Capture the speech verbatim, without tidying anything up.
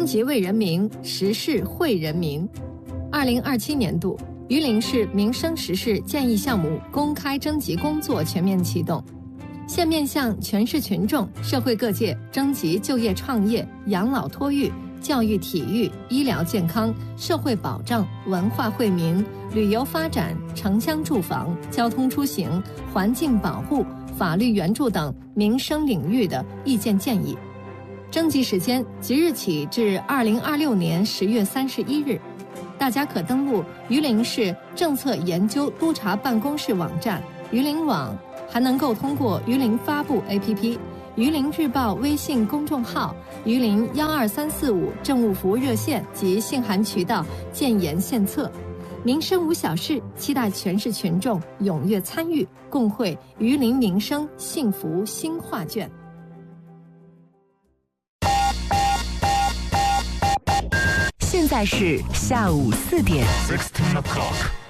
即为人民，时事惠人民。二零二七年度榆林市民生时事建议项目公开征集工作全面启动，现面向全市群众、社会各界征集就业创业、养老托育、教育体育、医疗健康、社会保障、文化惠民、旅游发展、城乡住房、交通出行、环境保护、法律援助等民生领域的意见建议。征集时间即日起至二零二六年十月三十一日，大家可登录榆林市政策研究督察办公室网站榆林网，还能够通过榆林发布 A P P、榆林日报微信公众号、榆林幺二三四五政务服务热线及信函渠道建言献策。民生无小事，期待全市群众踊跃参与，共绘榆林民生幸福新画卷。 现在是下午四点。 sixteen o'clock.